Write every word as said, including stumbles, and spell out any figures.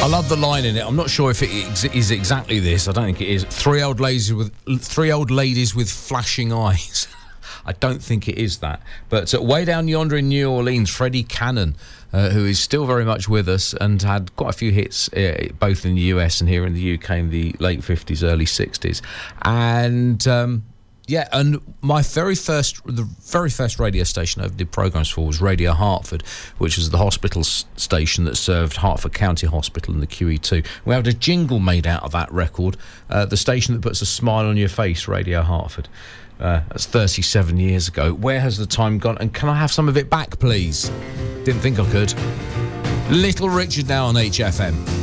I love the line in it. I'm not sure if it ex- is exactly this. I don't think it is. Three old ladies with three old ladies with flashing eyes. I don't think it is that. But uh, way down yonder in New Orleans, Freddie Cannon, uh, who is still very much with us and had quite a few hits uh, both in the U S and here in the U K in the late fifties, early sixties. And... Um, Yeah, and my very first, the very first radio station I ever did programmes for was Radio Hertford, which was the hospital s- station that served Hertford County Hospital and the Q E two. We had a jingle made out of that record, uh, the station that puts a smile on your face, Radio Hertford. Uh, that's thirty-seven years ago. Where has the time gone? And can I have some of it back, please? Didn't think I could. Little Richard now on H F M.